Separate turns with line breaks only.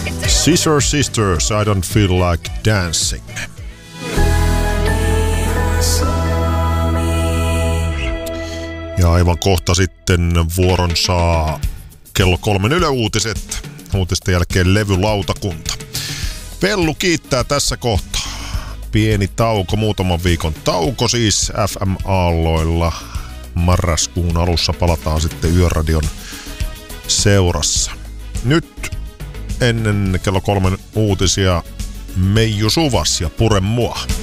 Scissor Sisters, I don't feel like dancing. Ja aivan kohta sitten vuoron saa kello 3 Yle Uutiset. Uutisten jälkeen levylautakunta. Pellu kiittää tässä kohtaa. Pieni tauko, muutaman viikon tauko siis FM-aalloilla. Marraskuun alussa palataan sitten Yöradion seurassa. Nyt ennen kello 3 uutisia Meiju Suvas ja Pure mua.